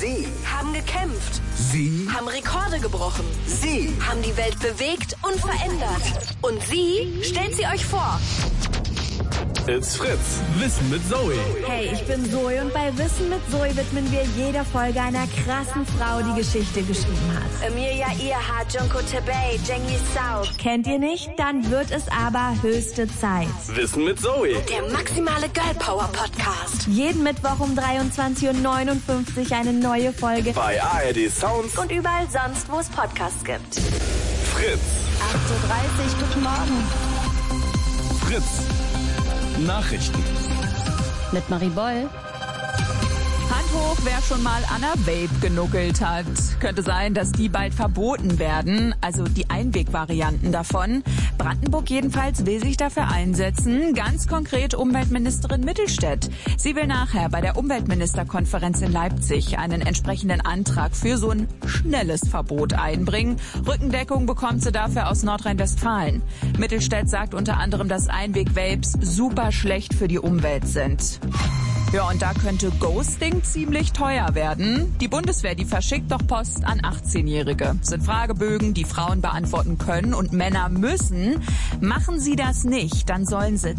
Sie haben gekämpft. Sie Haben Rekorde gebrochen. Sie Haben die Welt bewegt und verändert. Und sie stellt sie euch vor. It's Fritz. Wissen mit Zoe. Hey, ich bin Zoe und bei Wissen mit Zoe widmen wir jeder Folge einer krassen Frau, die Geschichte geschrieben hat. Emilia Earhart, Junko Tabey, Cengiz Sau. Kennt ihr nicht? Dann wird es aber höchste Zeit. Wissen mit Zoe. Der maximale Girl Power Podcast. Jeden Mittwoch um 23:59 Uhr eine neue Folge. Bei ARD Sounds Und überall sonst, wo es Podcasts gibt. Fritz. 8:30 Uhr, guten Morgen. Fritz. Nachrichten. Mit Marie Boll. Hand hoch, wer schon mal an einer Vape genuckelt hat. Könnte sein, dass die bald verboten werden, also die Einwegvarianten davon. Brandenburg jedenfalls will sich dafür einsetzen, ganz konkret Umweltministerin Mittelstädt. Sie will nachher bei der Umweltministerkonferenz in Leipzig einen entsprechenden Antrag für so ein schnelles Verbot einbringen. Rückendeckung bekommt sie dafür aus Nordrhein-Westfalen. Mittelstädt sagt unter anderem, dass Einweg-Vapes super schlecht für die Umwelt sind. Ja, und da könnte Ghosting ziemlich teuer werden. Die Bundeswehr, die verschickt doch Post an 18-Jährige. Das sind Fragebögen, die Frauen beantworten können und Männer müssen. Machen sie das nicht, dann sollen sie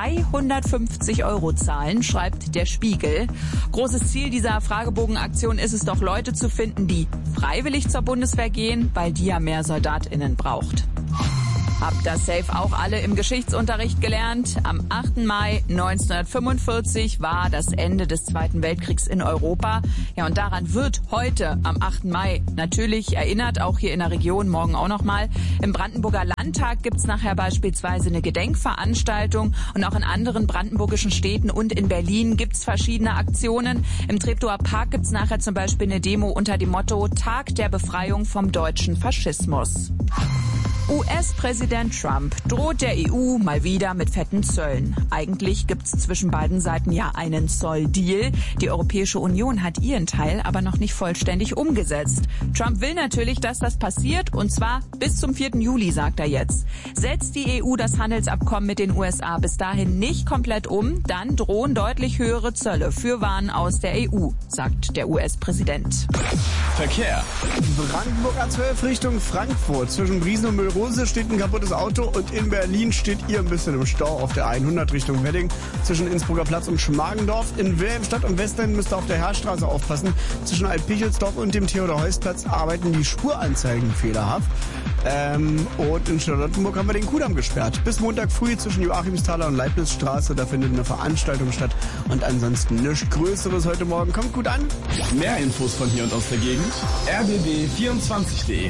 250 € zahlen, schreibt der Spiegel. Großes Ziel dieser Fragebogenaktion ist es doch, Leute zu finden, die freiwillig zur Bundeswehr gehen, weil die ja mehr SoldatInnen braucht. Habt das safe auch alle im Geschichtsunterricht gelernt. Am 8. Mai 1945 war das Ende des Zweiten Weltkriegs in Europa. Ja, und daran wird heute am 8. Mai natürlich erinnert, auch hier in der Region, morgen auch nochmal. Im Brandenburger Landtag gibt's nachher beispielsweise eine Gedenkveranstaltung und auch in anderen brandenburgischen Städten und in Berlin gibt's verschiedene Aktionen. Im Treptower Park gibt's nachher zum Beispiel eine Demo unter dem Motto Tag der Befreiung vom deutschen Faschismus. US-Präsident Trump droht der EU mal wieder mit fetten Zöllen. Eigentlich gibt's zwischen beiden Seiten ja einen Zolldeal. Die Europäische Union hat ihren Teil aber noch nicht vollständig umgesetzt. Trump will natürlich, dass das passiert, und zwar bis zum 4. Juli, sagt er jetzt. Setzt die EU das Handelsabkommen mit den USA bis dahin nicht komplett um, dann drohen deutlich höhere Zölle für Waren aus der EU, sagt der US-Präsident. Verkehr. Brandenburg A12 Richtung Frankfurt. Zwischen Briesen und Müllrose steht ein kaputtes Auto und in Berlin steht ihr ein bisschen im Stau auf der 100 Richtung Wedding. Zwischen Innsbrucker Platz und Schmargendorf. In Wilhelmstadt und Westend müsst ihr auf der Heerstraße aufpassen. Zwischen Altpichelsdorf und dem Theodor-Heuss-Platz arbeiten die Spuranzeigen fehlerhaft. Und in Charlottenburg haben wir den Kudamm gesperrt. Bis Montag früh zwischen Joachimsthaler und Leibnizstraße. Da findet eine Veranstaltung statt. Und ansonsten nichts Größeres heute Morgen. Kommt gut an. Mehr Infos von hier und aus der Gegend. rbb24.de.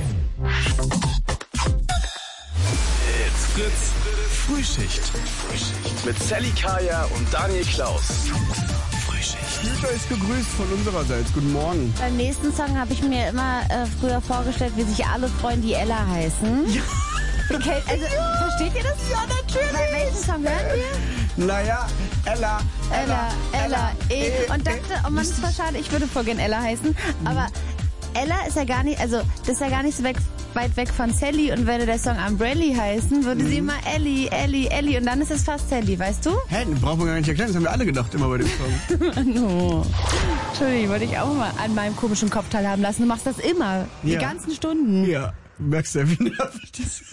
It's Fritz. Frühschicht. Mit Sally Kaya und Daniel Klaus. Frühschicht. Fühlt euch gegrüßt von unsererseits. Guten Morgen. Beim nächsten Song habe ich mir immer früher vorgestellt, wie sich alle freuen, die Ella heißen. Ja. Okay, also, versteht ihr das? Ja, natürlich. Welchen Song hören wir? Naja, Ella. Und dachte, oh Mann, ist voll schade, ich würde voll gern Ella heißen. Aber Ella ist ja gar nicht, also das ist ja gar nicht so weit weg von Sally, und würde der Song Umbrella heißen, würde sie immer Ellie und dann ist es fast Sally, weißt du? Hä, braucht man gar nicht erklären, das haben wir alle gedacht immer bei dem Song. No. Entschuldigung, wollte ich auch mal an meinem komischen Kopf teilhaben lassen. Du machst das immer, die ganzen Stunden. Ja, merkst du ja, wie nervig das ist.